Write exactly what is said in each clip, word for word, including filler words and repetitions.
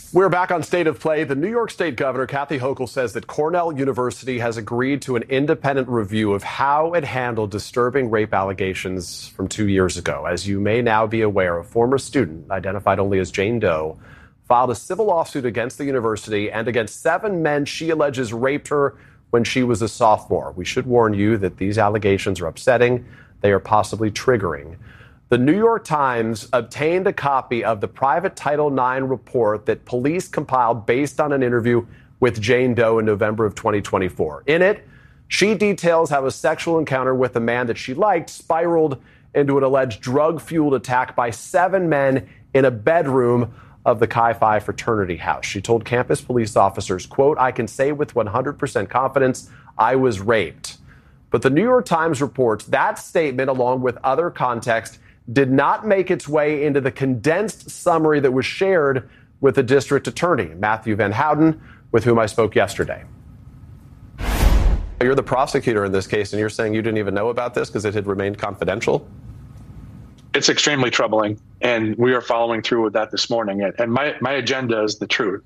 We're back on State of Play. The New York State Governor, Kathy Hochul, says that Cornell University has agreed to an independent review of how it handled disturbing rape allegations from two years ago. As you may now be aware, a former student, identified only as Jane Doe, filed a civil lawsuit against the university and against seven men she alleges raped her when she was a sophomore. We should warn you that these allegations are upsetting. They are possibly triggering. The New York Times obtained a copy of the private Title nine report that police compiled based on an interview with Jane Doe in November of twenty twenty-four. In it, she details how a sexual encounter with a man that she liked spiraled into an alleged drug-fueled attack by seven men in a bedroom of the Chi Phi fraternity house. She told campus police officers, quote, "I can say with one hundred percent confidence I was raped." But the New York Times reports that statement, along with other context, did not make its way into the condensed summary that was shared with the district attorney, Matthew Van Houten, with whom I spoke yesterday. You're the prosecutor in this case, and you're saying you didn't even know about this because it had remained confidential? It's extremely troubling, and we are following through with that this morning. And my, my agenda is the truth.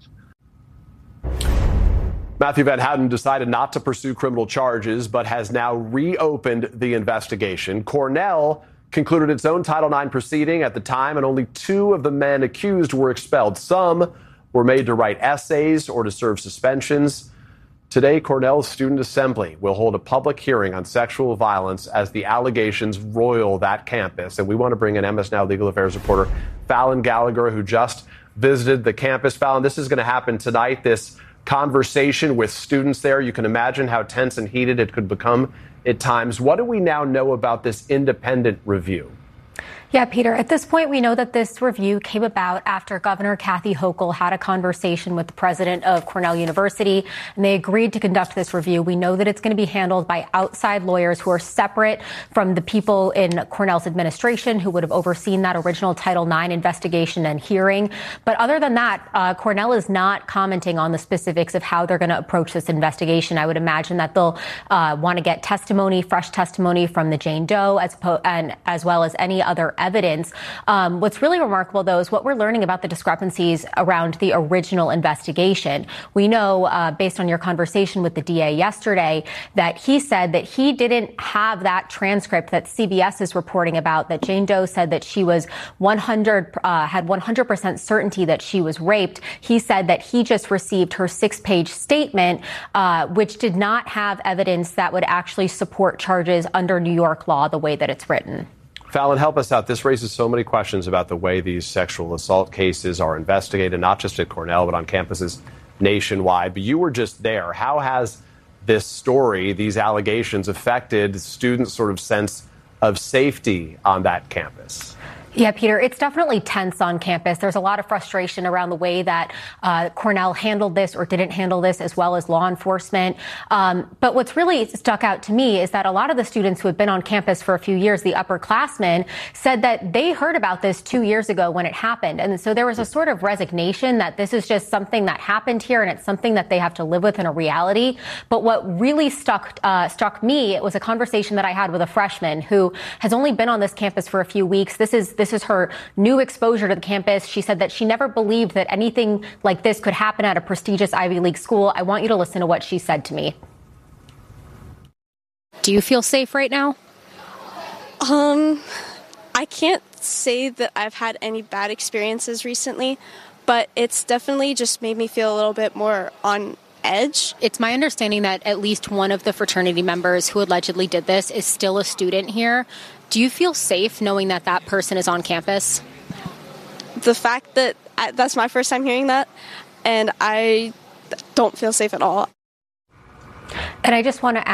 Matthew Van Houten decided not to pursue criminal charges, but has now reopened the investigation. Cornell concluded its own Title nine proceeding at the time, and only two of the men accused were expelled. Some were made to write essays or to serve suspensions. Today, Cornell's Student Assembly will hold a public hearing on sexual violence as the allegations roil that campus. And we want to bring in M S Now legal affairs reporter Fallon Gallagher, who just visited the campus. Fallon, this is going to happen tonight, this conversation with students there. You can imagine how tense and heated it could become at times. What do we now know about this independent review? Yeah, Peter, at this point, we know that this review came about after Governor Kathy Hochul had a conversation with the president of Cornell University, and they agreed to conduct this review. We know that it's going to be handled by outside lawyers who are separate from the people in Cornell's administration who would have overseen that original Title nine investigation and hearing. But other than that, uh, Cornell is not commenting on the specifics of how they're going to approach this investigation. I would imagine that they'll uh, want to get testimony, fresh testimony from the Jane Doe, as, po- and as well as any other evidence. Um, what's really remarkable, though, is what we're learning about the discrepancies around the original investigation. We know, uh, based on your conversation with the D A yesterday, that he said that he didn't have that transcript that C B S is reporting about, that Jane Doe said that she was one hundred, uh, had one hundred percent certainty that she was raped. He said that he just received her six-page statement, uh, which did not have evidence that would actually support charges under New York law the way that it's written. Fallon, help us out. This raises so many questions about the way these sexual assault cases are investigated, not just at Cornell, but on campuses nationwide. But you were just there. How has this story, these allegations, affected students' sort of sense of safety on that campus? Yeah, Peter, it's definitely tense on campus. There's a lot of frustration around the way that uh, Cornell handled this or didn't handle this, as well as law enforcement. Um, but what's really stuck out to me is that a lot of the students who have been on campus for a few years, the upperclassmen, said that they heard about this two years ago when it happened. And so there was a sort of resignation that this is just something that happened here and it's something that they have to live with in a reality. But what really stuck, uh, struck me, it was a conversation that I had with a freshman who has only been on this campus for a few weeks. This is This is her new exposure to the campus. She said that she never believed that anything like this could happen at a prestigious Ivy League school. I want you to listen to what she said to me. Do you feel safe right now? Um, I can't say that I've had any bad experiences recently, but it's definitely just made me feel a little bit more on edge. It's my understanding that at least one of the fraternity members who allegedly did this is still a student here. Do you feel safe knowing that that person is on campus? The fact that I, that's my first time hearing that, and I don't feel safe at all. And I just want to